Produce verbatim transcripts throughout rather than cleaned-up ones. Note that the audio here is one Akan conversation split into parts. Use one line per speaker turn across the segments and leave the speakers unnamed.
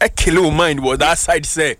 a kill your mind was that side say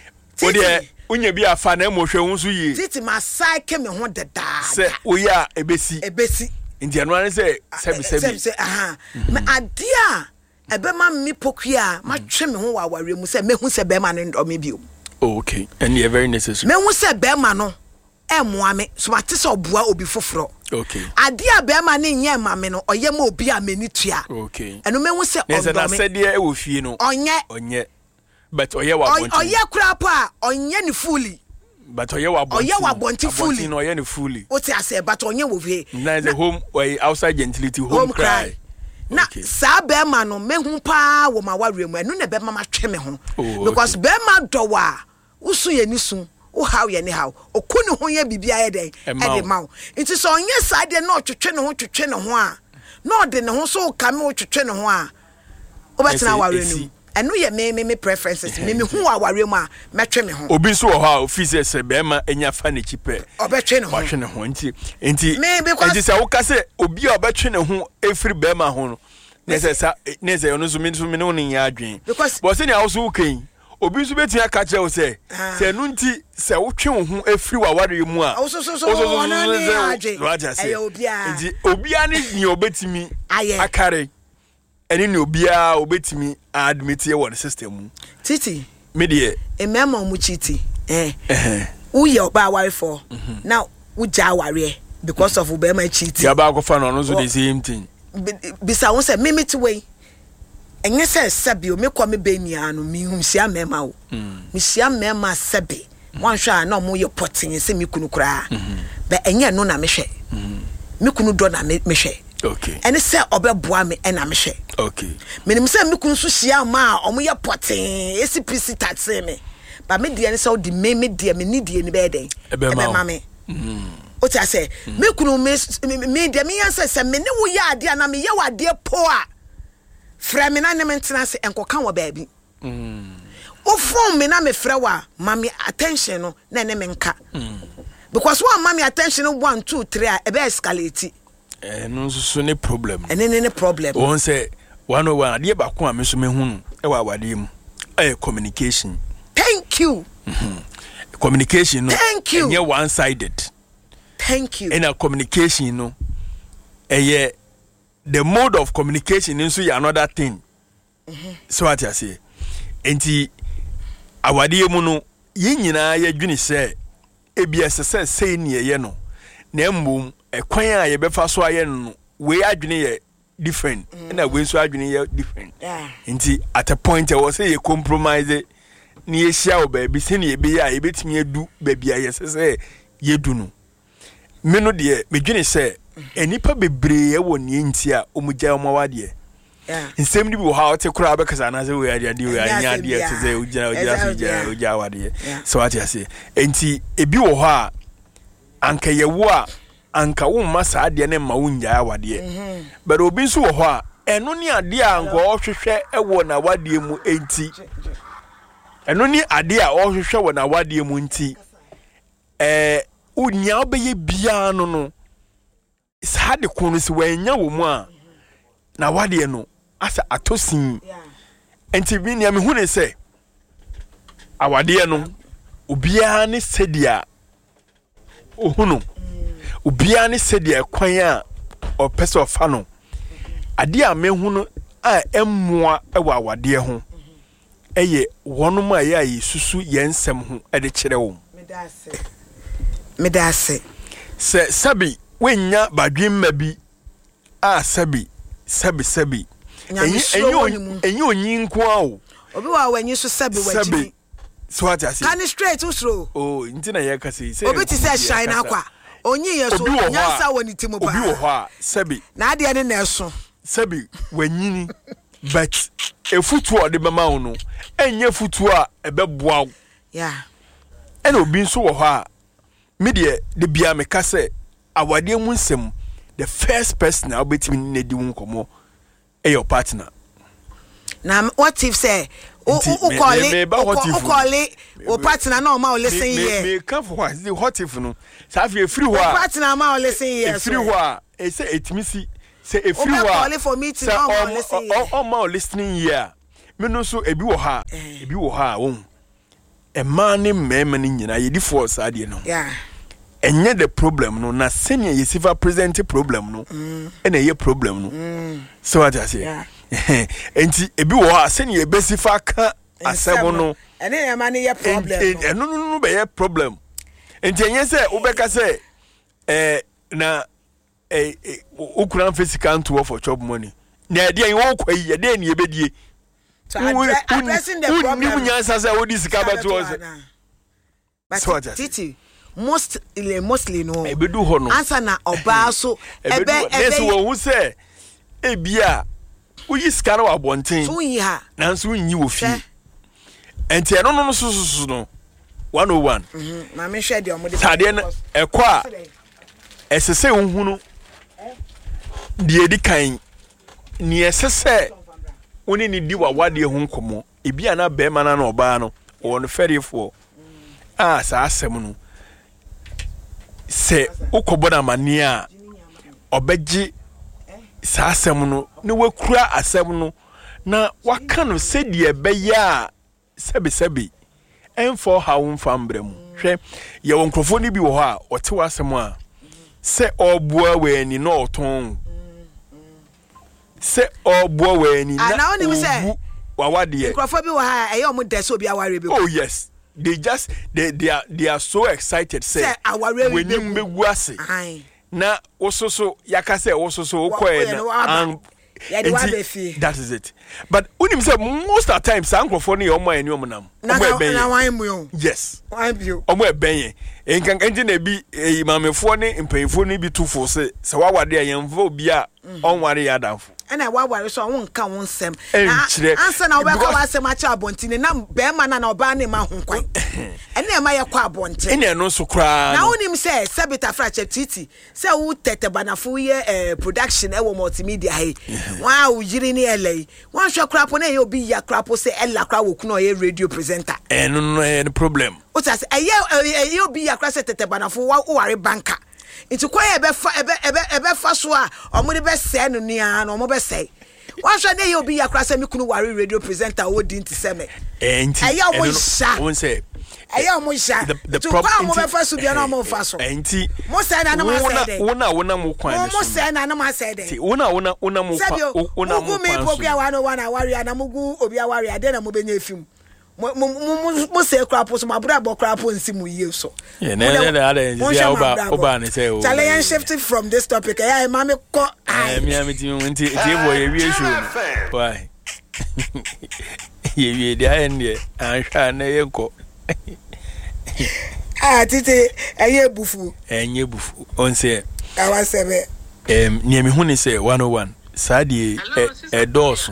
o de unya bi afa na mo hwe wonso yi
titi ma psyche me ho deda
say o ya ebesi
ebesi
nti anu an say sebi sebi
say aha me ade a ebe ma me pokua ma twe me ho wa aware mu say me hu say be ma no ndo me bio.
Okay, and you're very necessary.
Me hu say be ma no e moa me so mate say oboa obi foforo.
Okay.
Ade a be ma ne nye ma me no oye ma obi a mani tua.
Okay.
Eno me hu say ondo me.
Yes, na said there e wo fie no.
Onye.
Onye. But oye wa bonti.
Oye kura pa onye ni fully.
But oye wa bonti.
Oye wa bonti fully.
Bonti no oye ni fully.
O ti ase but onye wo fie.
Na is a home or outside gentility home, home cry. cry.
Na sa be ma no me hu pa wo ma ware mu enu na be ma ma twe me ho. Because be ma do wa usu ye ni su. O how ye ni how okunu ho ye bibia ye den e de mawo it is onye side na otwetwe ne ho twetwe ne ho a na ode ne ho so ka me otwetwe ne ho a obetina ware nu enu ye me me preferences me me hu aware mu a metwe me ho
obi so ho a office se be ma enya fa ne chipe
obetwe ne ho
watwe ne ho nti nti nti se wo ka se obi a obetwe ne ho efiri be ma ho no ne se sa ne se ono so me so me no ne nya adwen but se ne awo so kan obi so betia ka kire wo se se nu nti se wo twe wo ho efiri wa ware mu a
so so so wona ne adwen
aye obi a nti obi a ne ni obetimi akare eni ni obi a obetimi admit ye won system mu
titi
me de
e mema mu chiti eh eh wo ye oba ware for now wo ja ware because of oba ma chiti
ya ba ko fa no no so the same thing
bisa won se mimit way enye se sabio me kwa me be nia no mi hum sia mema wo mi sia mema sabe wan hwa na mo ye potin se mi kunu kura be enye no na me hwe mi kunu do na me hwe
okay
ene se obeboa me na me hwe
okay
menim se mi kunu so sia ma omo ye potin esi pisi tatse me ba me de ene se o di me me de me ni de ni be den e be ma me o ti ase mi kunu me me de me yan se se me ne wo ya ade na me ye wa de po a frame na ne mentena se enkoka wo baabi mm o phone me na me frɛ wa mami attention no na ne me nka mm because one mami attention one two three a ebe escalate
eh no so ne problem
ene ne ne problem
won say one oh one ade ba ko a me so me hu e wa wade mu eh communication
thank you
mhm communication no
thank you
enye one sided
thank you
in a communication no eh the mode of communication is another thing. Mm-hmm. So what I say. Enti awade mu no ye nyina ye dwene se ebia sese sei ne ye no na mbom ekwan a ye befa so aye no we adwene ye different na we so adwene ye different.
Yeah.
Enti at a point I was say ye compromise ni ye hia o ba bi se ne ye be ya ye betimi edu ba bia ye sese ye du no me no de me dwene se enipa bebree e woni nti a omugya omawade
yeah
nsem ni bi wo ha te kura be kasa na se we ade ade we anya ade te ze ugya ugya so ugya ugya wade so what you say enti ebi wo ha anka ye wo a anka wo masa ade ne ma wo nya wade but obi nso wo ha eno ni ade a anka ohwehwe e wo na wade mu enti eno ni ade a ohwehwe wo na wade mu enti eh unya obeye bia no no sade kono si wanya wo mu a na wade no asa atosin enti bi nia me hu ne se awade no obia ne sedia ohunu obia ne sedia kwan a opese ofa no ade a me hu no a emmoa e wa awade ho eye wonum a ye ayi susu ye nsem ho e de kire wo
medase medase
se sabi wenya badwemma bi a sabi sabi sabi enyo enyo nyinko a o
obi wa wanyi so sabi waji
so what I say
can straight usro
oh ntina ye ka say say
obi ti say shine akwa onyi ye so nyansa woni timu ba
obi wo ho a sabi
na ade ne na eso
sabi wanyini but efutu o de bema wo no enye futu a ebeboa wo
yeah
ena obi nso wo ho a me de de bia me ka say awade mu nsem the first person I betimi na di won komo e your partner
na what if say o o call it o call it o partner na o ma o listen here
me can for what the what if no sa fi free ho a
partner ma o listen here
free ho a e say etimi si say e free ho
a call for meeting o ma o listen here
o ma o listening here me no so ebi wo ha ebi wo ha wo e man ne mema ne nyina ye di force ade no
yeah
enye the problem no na senior yesifa present problem no mm. ena ye problem no mm. so what I say yeah. enti ebi wo ha senior besifa ka asem no
ene e ma ne ye problem
no no no no be ye problem enti enye se ubeka se eh na eh ukura physical to for job money na de en wo kwai ye de ne ye bedie
so addressing the problem
ni munyansa se wo di sika beto o se
but titi most ile mostly no
ebedu ho no
answer na oba so ebe
ebe so wo se ebia uyi sika na wabonten
so yi ha
na so nyi wo fi enti eno no so so no one oh one
mhm na me hwe de o mo de
tade na ekwa esese unhunu de edi kan ni esese oni ni di wawade ho nkomo ebia na be mana na oba no won ferifo ah sa asem no se ukoboda mani a obeji sa asem no ne wakura asem no na waka no se de ebeya sebe sebe enfo ha wo mfambre mu hwe ye won krofo ni bi wo ha ote wasem a se obua we ni no oton se obua we ni na wawade
krofo bi wo ha e ye omo de so bi aware bi
oh yes they just they they are they are so excited say when you megwase na ososo yakase ososo okoe na that is it but unim say most of the time sankofo ne omo ani omo nam omo eben
na wan mu
yes
wan bio
omo eben enkan enje na bi imamefo ne mpanyifo ne bi tufo say se wawade ayemfo obi a onware ya danfo
ena waware so won ka won sem ansa na obeka wasem acha abontine na be ma na na oba ne ma honkwan ena e ma ye kwa abonte
ena no so kra
na wonim say sebita frache titi say wo tete banafo ye eh, production e wo multimedia he wa wo yiri ni ele wan hwe krapo na ye obi ya krapo say ella kra wo kuno ye radio presenter
eh no no eh problem
o ta say eye eye obi ya kra say tete banafo wa ware banka Inti kwa ebe fa ebe ebe ebe fa so a omo de be se no nia na omo be se wan hwe na ye obi ya kra say me kunu ware radio presenter wo di nti se me
enti
aye omo sha
won say
aye omo sha to kwa omo be fa so bia na omo fa so
enti
mo se na na ma se de
wona wona mo kwan
mo se na na ma se de
ti wona wona wona mo kwa wona mo
kwa mi poku ya wana wana ware na mugu obi a ware ade na mo benya efim mo mo mo se krapo so mabura bo krapo nsimu yie so
yeah na na ada ya oba oba ne say o
challenge shifting from this topic eh ma me ko
eh mi am ti nti ti boy e wie show why ye wie dia ende anhwa na ye ko
ah titi eye bufu
enye bufu on say
awa sebe
em ni me hu ni say one oh one sadie e doso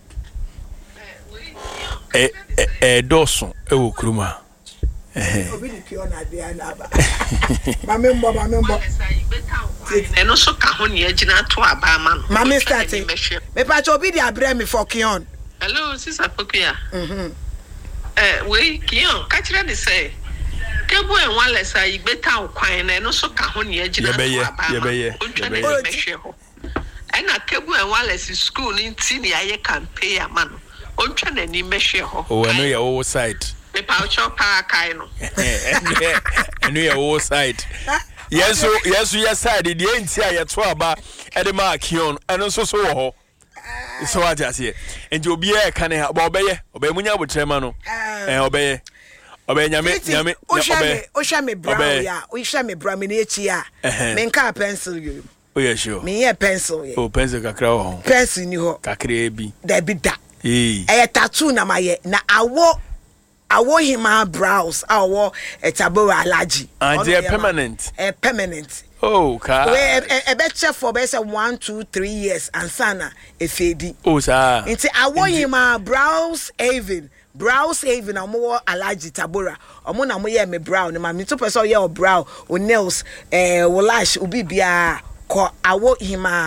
e e doso e wo kruma eh
obi di pio na dia na ba mame mbo mame mbo
eno so ka ho ne agina to aba ma no
mame start me pa cho obi di abre me for kion
hello sister Pokuya
mhm
eh we kion ka kire ni say kebu en wale sa igbeta okwan na eno so ka ho ne agina to aba ma ontwa na me hwe ho ena kebu en wale si school ni ti ni aye campaign ama no ontwa na ni me hwe ho
o eno ya wo side
me pa cho pa kai no
eno ya wo side yes so yes yes side the enti aye to aba e de ma kion eno so so wo ho so what you say enti obi e kan ha ba obeye obeye munya botrema no eh obeye obeye nyame nyame
obeye o hwa me brown ya o hwa me brown me na echi a me nka pencil you
oh yeah sure
me here pencil ye
oh pencil kakra ho
pencil ni ho
kakra bi
da bi da
eh
eh tattoo na maye na awo awo hima brows awo etabora allergy
and they permanent
eh permanent
oh ka
we e be check for be say one two three years and sana e fedi
oh sa
nti awo hima brows even brows even amo allergy tabora omo na mo ye me brow ni ma me to person ye brow o nails eh o lash obi bia ko awo hima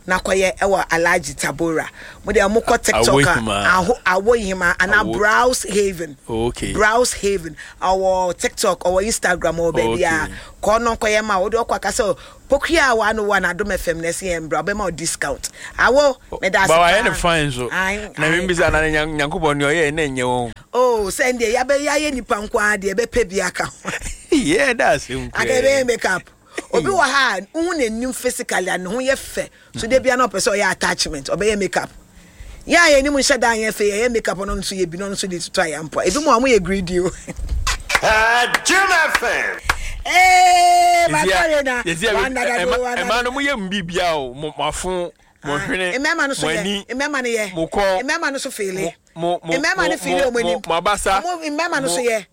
na koye ewa Alaji Tabora mo de mo ko TikTok aho awo hima ana Browse Haven.
Okay.
Browse Haven our TikTok or Instagram or baby ah ko no koye ma wo de ko akasa pokua wa no one Adom F M na se em bra be ma discount awo me da
ba wa any fine so na me bi za na Nyankopon no ye na nye wo
oh send there ya be ya ye nipa nko ade be pe bia ka
yeah that's him
akebe makeup obi wa ha hu na nim physically and hu ye fe so de bia na person ya attachment obe ye makeup ya ye nim hye dan ye fe ye makeup no so ye bi no so de tutu ya mpo ebi mo am ye greedy o
Jim F M
eh ma tare na
e ma no mo ye mbibia o mo afun mo hwene
e mema no so ye e mema no ye e mema no so fele e mema no fele o mani
mo abasa
e mema no so ye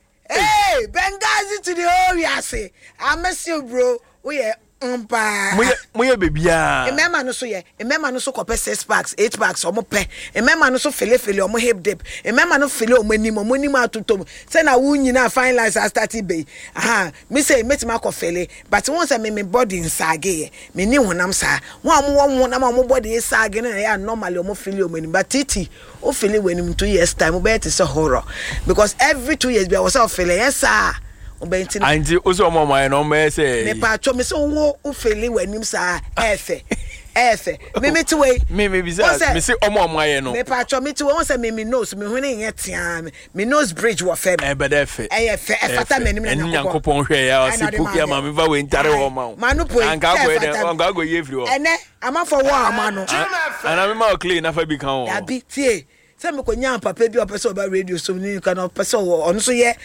hey Benghazi to the Oriase I miss you bro we ye umpa
mo ye mo ye bebia
e mema no so ye e mema no so kope six packs eight packs o mo pe e mema no so fele fele o mo hip dip e mema no fele o mo ni mo mo ni ma totom say na wu nyina finalize as start be aha me say metima ko fele but once me me body nsage me ni honam sa won am won honam mo body sage na ya normally o mo fele o mo ni but titi o fele wenim two years time o be it say horror because every two years be was o fele yes sir
Anti oso mo mo no me say
me pa cho me so wo o fele wanim sa efe efe me me ti we
me me bizarre me say omo omo aye no
me pa cho me ti we won say me me nose me hwene yen tia me me nose bridge wo fem
e be da fe
e fe e fata me nim na
Nyankopon hwe ya o se pokia ma me va we ntare ho ma o anka go de anka go ye free o
ene ama for wo ama no
ana me ma clean na fa bi kan o
ya bi tie se me ko nya papa bi o pese oba radio so ni kan o pese o no so ye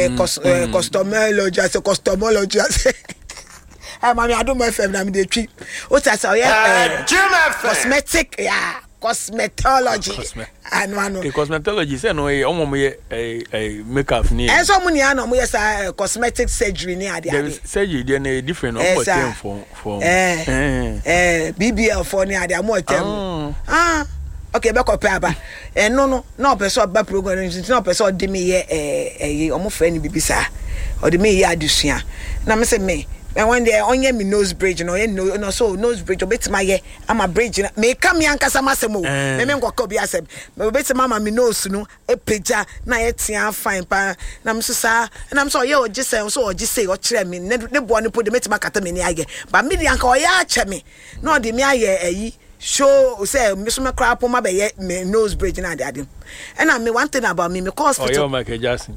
customology as customology as ah mami Adom F M na me dey twi o ta say o ye cosmetic yeah cosmetology and one
the cosmetology say no e omo mo ye eh makeup ni
e so mo ni ana mo ye sa cosmetic surgery ni ade ade
surgery dey na different for them for for
eh eh B B L for ni ade mo tem ah okay be ko pe aba eh no no na person ba program na person de me ye eh eh omo fa ni bibisa o de me ye adusua na me say me and when they onye me nose bridge no no no so nose bridge obetima ye ama bridge me ka me ankasa masemo me me ngoko bi asem me obetima ma me nose no epeja na ye tia fine pa na me so sa na me so ye oji se so oji se o kire me ne bo ne po de metima kata me ni aye ba me di anka o ya ache me na o de me aye eyi show say me so me cry po ma be ye me nose bridge na de ade and I me one thing about me me cause
oh you Michael Jackson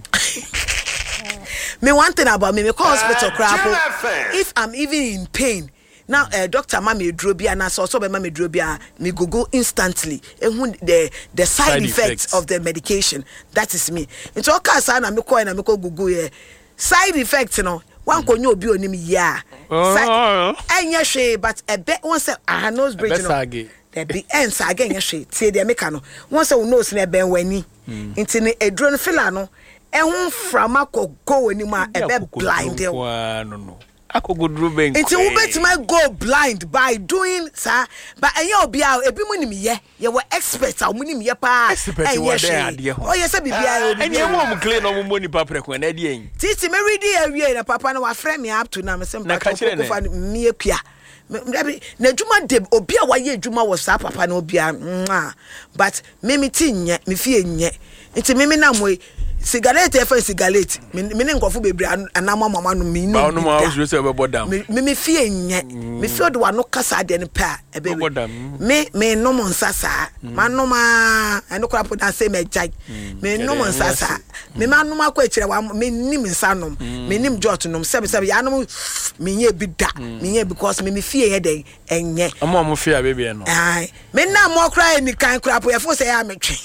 me one thing about me me cause hospital crap if I'm even in pain now uh, doctor ma me dro bia na so so be ma me dro bia me google instantly the the side, side effects, effects of the medication that is me into okasa na me call na me call google here side effects no one konyo obi onim ya enya hwe but e be won say ah nose bridge no there be ends again enya hwe tie de make no won say nose na ben wani into ne edro no fila no ehun frama kogo wani ma e be blind
no no akogodru ben
into we bet my go blind by doing sir but enye obi a ebi mu nim ye ye were expert a mu nim ye pa
enye
oh yes be bia obi
enye mo mu clean no mo ni pa preko na die yin
titi me ready awie na papa na wa frame me up to na me sem pa ko fa me akua na djuma de obi a wa ye djuma wo sa papa na obi a but me me ti nye me fie nye nti me me na moy cigarette e fa cigarette me ne nkofo bebre anama mama no me
no no ma wo se be bodam
me me fie nye me fie do wa no kasa de ne pa e be me me no mon sasa ma no ma eno kra po dan se me jai me no mon sasa me ma no ma kwa kire wa me nim nsa nom me nim jot nom sebe sebe ya no me nye bi da me nye because me me fie he den enye
amo mo fie abebe no
ai me na mo kra ni kan kra po ye fo se ya me twe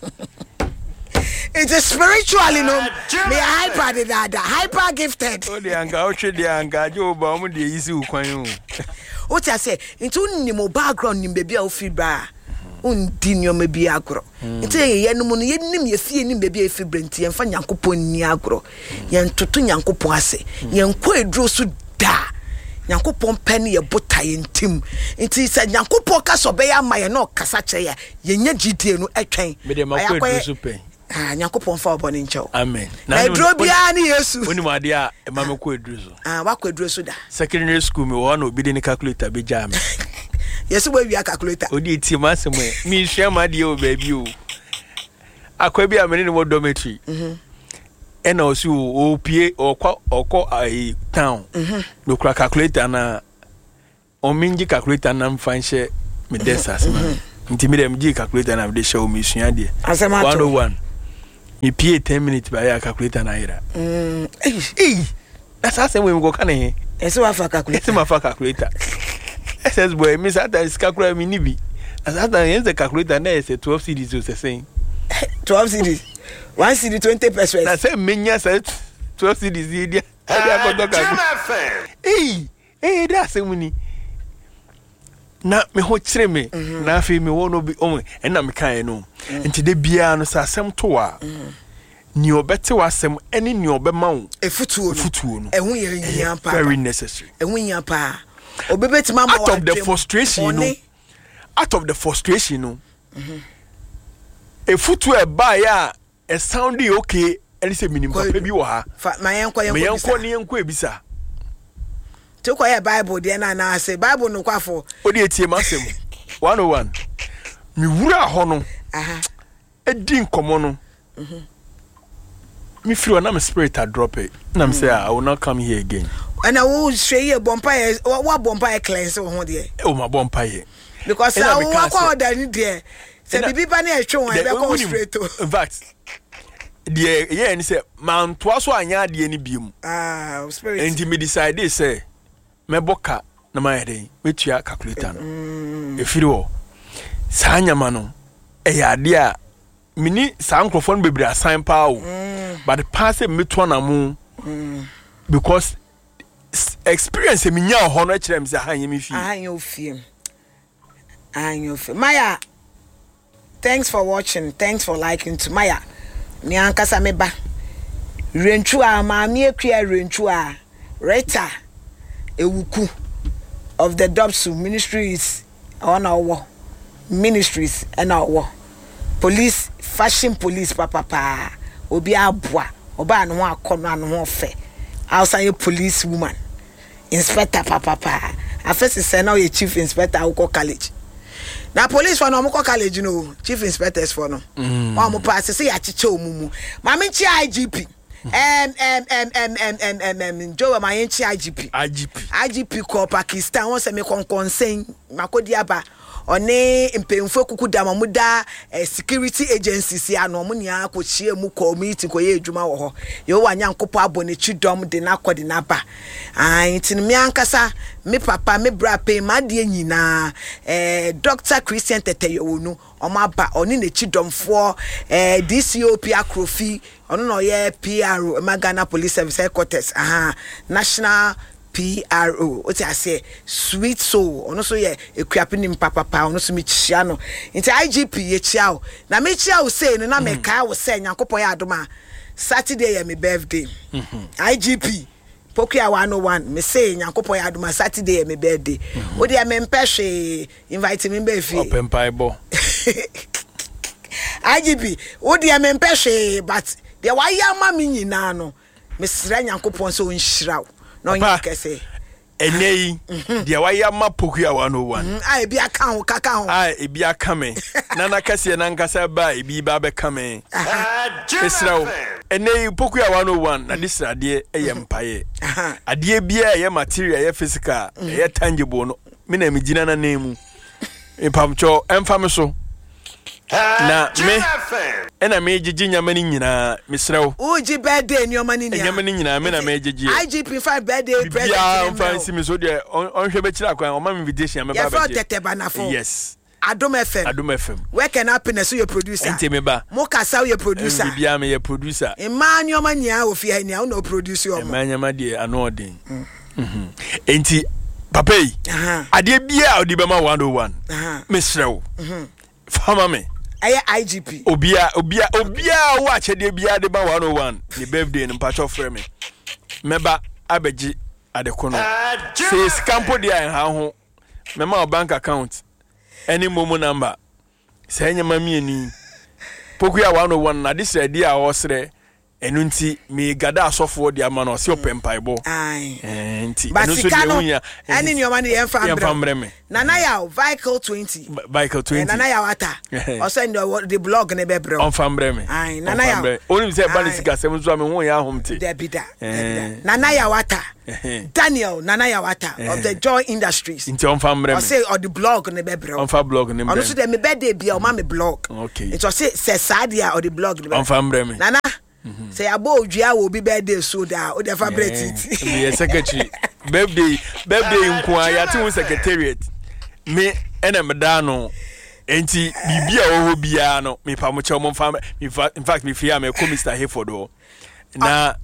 it's a spiritually no me hyper the dada hyper gifted
o de anga o hwe de anga jo ba mo de yisi ukwan o
o tia say into ni mo background ni baby a o fi bra undi nyo me bi agro into ye no mo no ye nim ye fie nim baby a fi brenti en fa Nyankopon ni agro ye ntoto Nyankopon ase ye nko edro so da Nyankopon pen ye botaye ntim nti se Nyankopon ka so be ya ma ye no kasa che ye ye nya gidie no atwen
me de makwa edro so pen
ah Nyankopon fa obone ncho
amen
na edro bia ni Yesu
oni ma de a e ma me ko edro so
ah wa ko edro so da
secondary school me wo na obi de ni calculator be jam
Yes, where we are calculator.
Odi ti masem e. Mi hwe ma de o baby o. Akwa bi amene no dormitory. Mhm. E na osi o pie okọ okọ ai town. Mhm. No calculator na o minji calculator na mfanhye me desas ma. Nti me dem gi calculator na me de show me sua de. one oh one. Me pie ten minutes by ya calculator na ira. Mm. Eh. That's how we go kan eh.
Ese wa fa calculator.
Ese ma fa calculator. Ese boy me sa ta calculator mi ni bi. Asa ta yen the calculator na ese twelve cedis o se sen.
twelve cedis. one cedi twenty pesos.
Na say menya say twelve cedis e dia. E dia ko to calculator. Eh. Eh that's say muni. Na me ho kire me na afi me wo no bi o me na me kan no nti de bia no sa asem to a ni obete wasem eni ni obema wo
efutuo no
efutuo no
ehun ye nya pa
very necessary
ehun nya pa obebeti mama
out of the frustration no out of the frustration no efutuo e ba ya e sound okay eni se minimum papa bi wo ha
mayenko yenko
mayenko ni yenko ebisa
to kwa Bible de na na say Bible no kwafo
odi etie masem one oh one mi wura ho no
aha
edi nkomo no mhm mi feel na my spirit a drop it na me say I will not come here again
and I will share your bompa what bompa cleanse ho de
o ma bompa here
because I will call that in there say bibi pa na etwe won e be call straight to
in fact the yeah ni say man to aso anya de ni biem
ah spirit
and me decide say me boka na my dey metua calculator no e firi wo sa nyama no e ya de a mini sa microphone bebre assign pa o but the pass me to na mu because experience me nya ho no kire me say han yemi fi
han yo fi han yo fi Maya, thanks for watching, thanks for liking to Maya me ankasa me ba rentu a ma me akua rentu a Rita Ewuku of the Dobsu Ministries on our ministries and our police fashion police papa pa obi abua oba no akono anu ho fe outside police woman inspector papa pa afese say now chief inspector Uko college na police for no Uko college no chief inspectors for no o mo pass say ya chiche omumu ma me chi I G P um um um um um um um Joe my enchi I G P
I G P
I G P ko Pakistan won say me kon konsen makodi aba one impemfo kuku da mamuda security agencies ya no mo nia ko chie mu community ko ye adwuma wo ho ye wo anyankopo abone chidom de na kodi na ba an tin me ankasa me papa me bra pe ma de nyina eh Doctor Christian Teteyo wonu o ma ba oni ne chidomfo eh D C O P Akrofi ono no ye P R Magana Police Service Headquarters aha National P R O what I say sweet soul ono so ye ekuapenim papa pa ono so me chia no nti I G P ye chia o na me chia o say no na me ka wo say nyankopon ya adoma Saturday ye me birthday I G P Pokia one oh one me say nyankopon ya adoma Saturday ye me birthday o de me mpehwe invite me be fi
open piebo
I G P o de me mpehwe but de wa ya ma me nyina no me sra nyankopon so nhiraw no nyakese
enei dia wa ya mapoku one oh one
ah e bi aka ho kaka ho
ah e bi aka me na na kase na nkasa ba e bi ba be ka me esrawo enei poku one oh one na this ade e ye mpaye ade bia ye material ye physical ye tangible no me na me gina na nemu impamcho emfa me so na me ena me gigi nyama ni nyina mesrew
uji birthday ni omani ni
nyama ni nyina me na me gigi
I G P five birthday present
ya fancy me so de onhwe be kira kwan o ma invitation me ba ba
je tete banafo
yes
Adom F M
Adom F M
where can happiness your producer
enti me ba
mo kasa your producer
bibia me your producer
emani omani a ofi ha ni a no producer o
emani ma de ano odin mhm enti papa yi ade bia odi be ma one oh one mesrew mhm fama me
Aya I G P
obia obia obia wa chede bia de ba one oh one ni birthday ni mpacho frame me meba abeji adekono say scampo dia en ha ho mema bank account any momo number say nyama mieni pokuya one oh one na this idea a osre enu nti me gada asofo de ama no se opempaibo
ai
enti
enu so de hunya ani ni o mani em fambre nana ya vehicle twenty
vehicle twenty
nana ya wata o send the blog ne be bre
on fambre me
ai nana ya
oni se ba ni sika sem so me hu ya homte
de bida nana ya wata Daniel nana ya wata of the Joy Industries
nti on fambre me
o say or the blog ne be bre
on fa blog ne be
on so de me birthday bia o ma me blog
okay
it was say say sadia or the blog ne be
on fambre me
nana say abo odua wo bi birthday so da o de fabric it
me secretary birthday birthday nko ya ti secretariat me ena me da no enti bibia wo ho bia no me pa mo che mo fa in fact me fear me ko Mister Hayford o na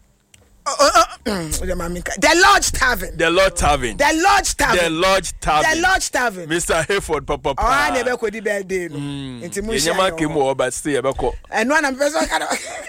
the Lodge Tavern
the Lodge Tavern
the Lodge Tavern
the Lodge Tavern
the Lodge Tavern
Mister Hayford papa
pa ah ne be ko di birthday no enti mo
sha nyama ke mo oba stay e be ko
eno na me person ka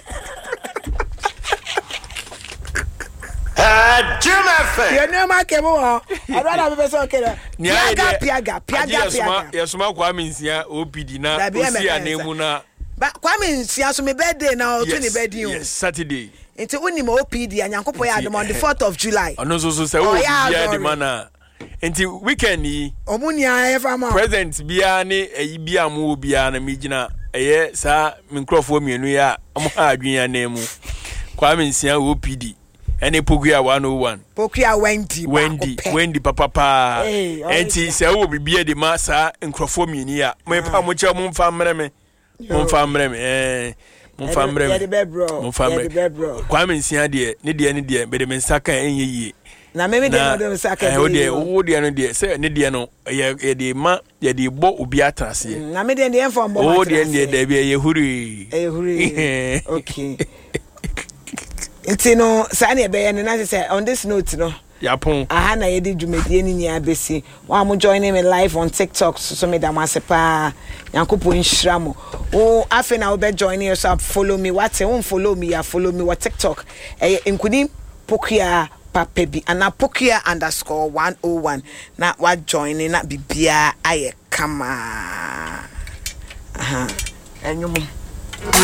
Uh, Jim F M.
You know my cable. I don't have a person. Piaga, piaga, piaga, piaga.
Yes, my Kwame Nsia O P D na Osia name na.
But Kwame Nsia so me birthday now twenty birthday.
Yes, Saturday.
Into uni mo O P D and Yankopo ya on the fourth of July.
Ono so so say o bia the mana. Enti weekend yi
omunia ever ma.
President bia ne eyi bia mo bia na me gina eye sa me nkrofo mienu ya mo ha adwen ya na mu. Kwame Nsia O P D. Any Pokia one oh one.
Pokia Wendy.
Wendy. Wendy papa pa. Enti se wo bibie de masa nkrofo mieni ya. Me pa mo che mo famre me. Mo famre me. Eh. Mo famre me.
Ya de bebro.
Mo famre.
Ya de bebro.
Kwame Nsia de, ne de ne de be de mensa kan enye yie.
Na me me de no de mensa kan.
Eh wo de wo de no de se ne de no ye de ma ye de bo obi atrase.
Na me de de enfo bo.
Wo de ne de be ye huri.
Eh huri. Okay. It's no Sani Bay and say on this note, no.
Yapon.
I had a djumedi ni abesi. One joining me live on TikTok, so me da masepa. Yankupo in Shramo. Oh, I think I'll be joining us up. Follow me. What say? Won't follow me. Ya follow me. What TikTok? Eh, inkudi Pokia Papebi. And na Pokia underscore one oh one. Na what joining? Na bibia aye kama. Aha. And you.